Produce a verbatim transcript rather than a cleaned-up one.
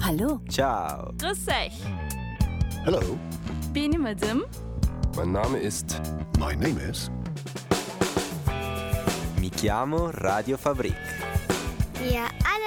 Hallo. Ciao. Grüß euch. Hello, Bin ich Madame? mein Name ist... My name is... Mi chiamo Radio Fabrik. Wir alle